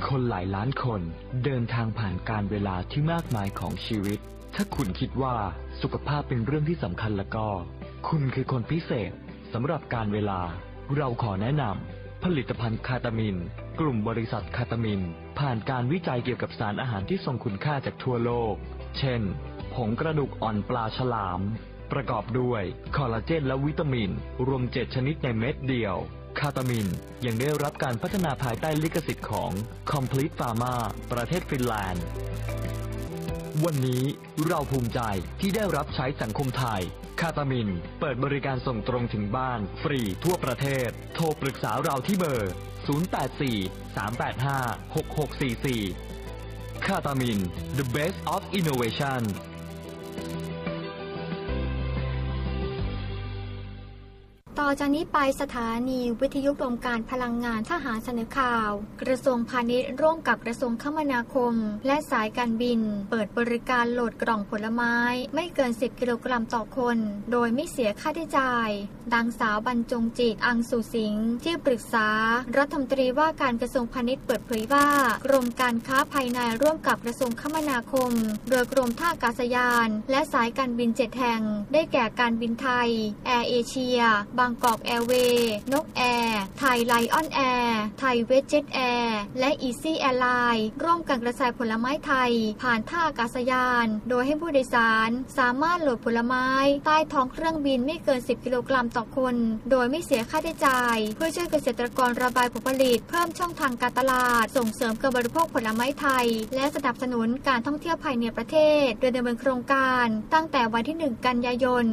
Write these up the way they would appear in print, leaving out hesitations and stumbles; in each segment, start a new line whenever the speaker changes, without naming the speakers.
คนหลายล้านคนเดินทางผ่านการเวลาที่มากมายของชีวิตถ้าคุณคิดว่าสุขภาพเป็นเรื่องที่สำคัญแล้วก็คุณคือคนพิเศษสำหรับการเวลาเราขอแนะนำผลิตภัณฑ์คาตามินกลุ่มบริษัทคาตามินผ่านการวิจัยเกี่ยวกับสารอาหารที่ทรงคุณค่าจากทั่วโลกเช่นผงกระดูกอ่อนปลาฉลามประกอบด้วยคอลลาเจนและวิตามินรวม7ชนิดในเม็ดเดียวคาตามินยังได้รับการพัฒนาภายใต้ลิขสิทธิ์ของ Complete Pharma ประเทศฟินแลนด์วันนี้เราภูมิใจที่ได้รับใช้สังคมไทยคาตามินเปิดบริการส่งตรงถึงบ้านฟรีทั่วประเทศโทรปรึกษาเราที่เบอร์ 084-385-6644 คาตามิน The Best of Innovation
ต่อจากนี้ไปสถานีวิทยุกรมการพลังงานทหารเสนอข่าวกระทรวงพาณิชย์ร่วมกับกระทรวงคมนาคมและสายการบินเปิดบริการโหลดกล่องผลไม้ไม่เกิน10กิโลกรัมต่อคนโดยไม่เสียค่าใช้จ่ายนางสาวบรรจงจิตอังสุสิงห์ที่ปรึกษารัฐมนตรีว่าการกระทรวงพาณิชย์เปิดเผยว่ากรมการค้าภายในร่วมกับกระทรวงคมนาคมโดยกรมท่าอากาศยานและสายการบิน7แห่งได้แก่การบินไทยแอร์เอเชียบางกอกแอร์เวย์นกแอร์ไทยไลออนแอร์ไทยเวสเจ็ตแอร์และอีซี่แอร์ไลน์ร่วมกันกระจายผลไม้ไทยผ่านท่าอากาศยานโดยให้ผู้โดยสารสามารถโหลดผลไม้ใต้ท้องเครื่องบินไม่เกิน10กิโลกรัมต่อคนโดยไม่เสียค่าใช้จ่ายเพื่อช่วยเกษตรกรระบายผลผลิตเพิ่มช่องทางการตลาดส่งเสริมการบริโภคผลไม้ไทยและสนับสนุนการท่องเที่ยวภายในประเทศโดยดำเนินโครงการตั้งแต่วันที่1กันยายน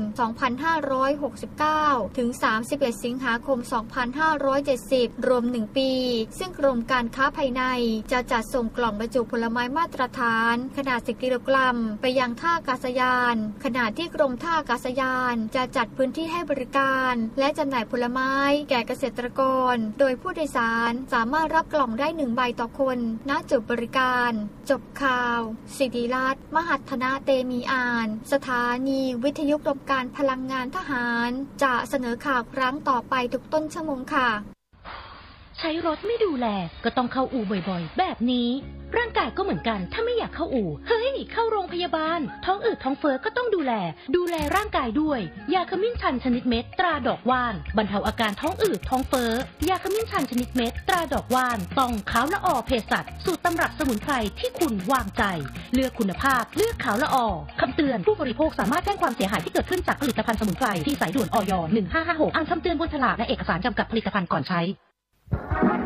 2569ถึง31สิงหาคม2570รวม1ปีซึ่งกรมการค้าภายในจะจัดส่งกล่องบรรจุผลไม้มาตรฐานขนาด10กิโลกรัมไปยังท่าอากาศยานขณะที่กรมท่าอากาศยานจะจัดพื้นที่ให้บริการและจำหน่ายผลไม้แก่เกษตรกรโดยผู้โดยสารสามารถรับกล่องได้1ใบต่อคนณจุดบริการจบข่าวศิริรัตน์มหัฒนเตมีอ่านสถานีวิทยุกรมการพลังงานทหารจะเสนอข่าวครั้งต่อไปทุกต้นชั่วโมงค่ะ
ใช้รถไม่ดูแลก็ต้องเข้าอู่บ่อยๆแบบนี้ร่างกายก็เหมือนกันถ้าไม่อยากเข้าอู่เฮ้ยเข้าโรงพยาบาลท้องอืดท้องเฟ้อก็ต้องดูแลร่างกายด้วยยาขมิ้นชันชนิดเม็ดตราดอกว่านบรรเทาอาการท้องอืดท้องเฟ้อยาขมิ้นชันชนิดเม็ดตราดอกว่านต้องขาวละออเภสัชสูตรตำรับสมุนไพรที่คุณวางใจเลือกคุณภาพเลือกขาวละออคำเตือนผู้บริโภคสามารถแจ้งความเสียหายที่เกิดขึ้นจากผลิตภัณฑ์สมุนไพรที่สายด่วนอย.1556อ่านคำเตือนบนฉลากและเอกสารจำกัดผลิตภัณฑ์ก่อนใช้